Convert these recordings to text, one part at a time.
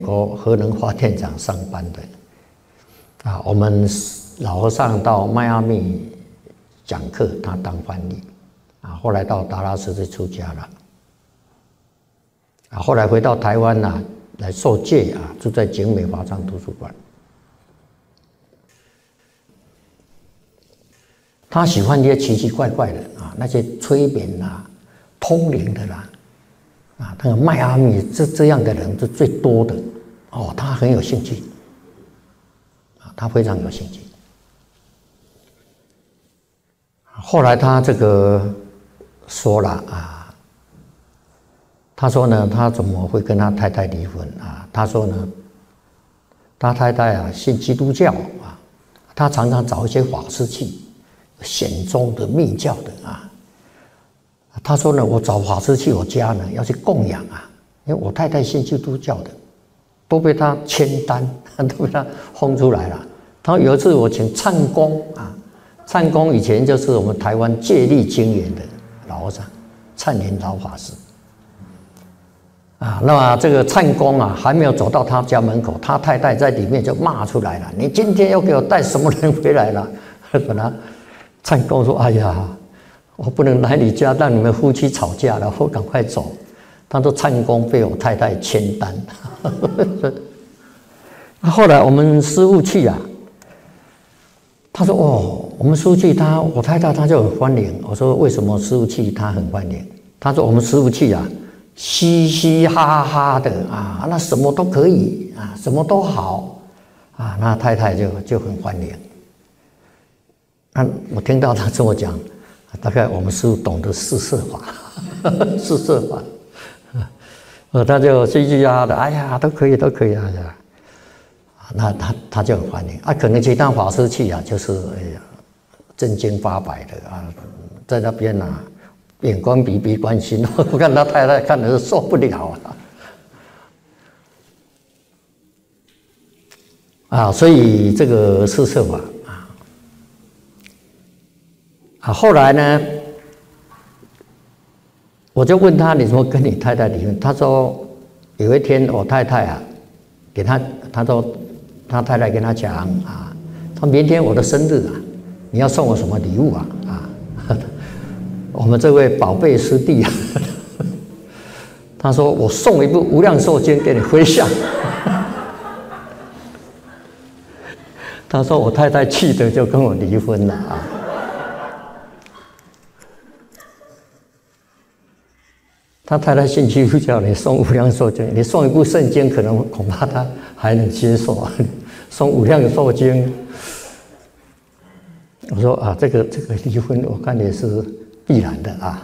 国核能发电厂上班的啊，我们老和尚到迈阿密讲课，他当翻译啊，后来到达拉斯就出家了啊，后来回到台湾呐，来受戒啊，住在景美华藏图书馆。他喜欢一些奇奇怪怪的啊，那些催眠啦、通灵的啦，啊，那个迈阿密这样的人是最多的哦，他很有兴趣啊，他非常有兴趣。后来他这个说了啊，他说呢，他怎么会跟他太太离婚啊？他说呢，他太太啊信基督教啊，他常常找一些法师去。显宗的密教的啊，他说呢，我找法师去我家呢，要去供养啊，因为我太太信基督教的，都被他签单，都被他轰出来了。他有一次我请忏公啊，忏公以前就是我们台湾戒律精严的老和尚，忏严老法师啊。那么这个忏公啊，还没有走到他家门口，他太太在里面就骂出来了：“你今天要给我带什么人回来了？”本来。忏公说：“哎呀，我不能来你家，让你们夫妻吵架了，我赶快走。”他说：“忏公被我太太签单。”后来我们师父去啊，他说：“哦，我们师父去，我太太就很欢迎。”我说：“为什么师父去他很欢迎？”他说：“我们师父去啊，嘻嘻哈哈的啊，那什么都可以啊，什么都好啊，那太太就很欢迎。”我听到他这么讲，大概我们师父懂得四摄法，四摄法，他就嘻嘻哈哈的，哎呀，都可以，哎呀，那他就很欢迎啊。可能其他法师去啊，就是哎呀，正经八百的啊，在那边啊，眼光比比关心，我看他太太看的是受不了啊，所以这个四摄法。后来呢，我就问他：“你怎么跟你太太离婚？”他说：“有一天我太太啊，他说他太太跟他讲啊，他明天我的生日啊，你要送我什么礼物啊？我们这位宝贝师弟啊，他说我送一部《无量寿经》给你回向。”他说我太太气得就跟我离婚了啊。他太太信基督教，你送无量寿经，你送一部圣经，可能恐怕他还能接受啊。送无量寿经，我说啊，这个离婚，我看也是必然的啊。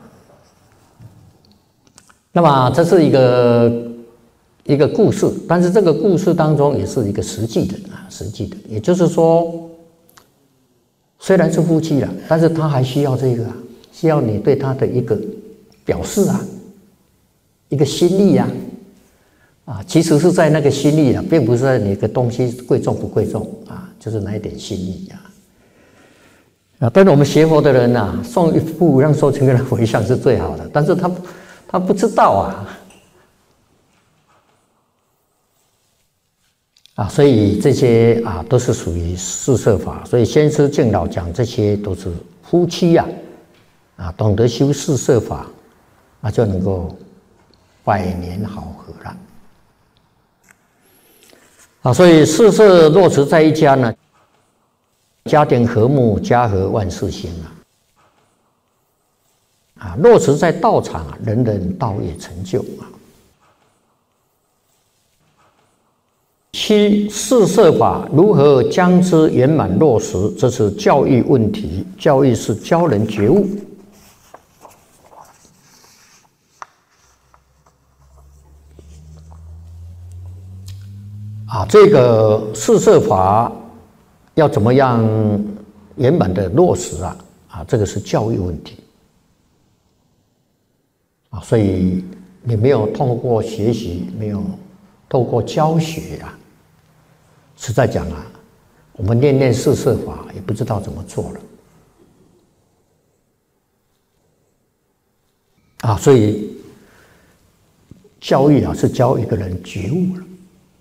那么这是一个故事，但是这个故事当中也是一个实际的，也就是说，虽然是夫妻了，但是他还需要这个，需要你对他的一个表示啊，一个心意啊，其实是在那个心意啊，并不是在你的东西贵重不贵重啊，就是那一点心意啊。但是我们学佛的人啊，送一部《无量寿经》给他回向是最好的，但是他不知道所以这些都是属于四摄法。所以先师敬老讲这些都是夫妻懂得修四摄法。就能够百年好合了所以四摄落实在一家呢，家庭和睦，家和万事兴落实在道场人人道业成就七四摄法如何将之圆满落实？这是教育问题。教育是教人觉悟。这个四摄法要怎么样圆满的落实这个是教育问题所以你没有透过学习，没有透过教学实在讲我们念四摄法也不知道怎么做了所以教育是教一个人觉悟了。